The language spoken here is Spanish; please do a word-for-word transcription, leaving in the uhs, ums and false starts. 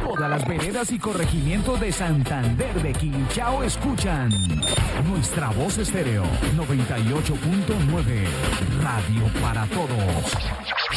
Todas las veredas y corregimientos de Santander de Quilichao escuchan Nuestra Voz Estéreo noventa y ocho punto nueve, Radio para Todos.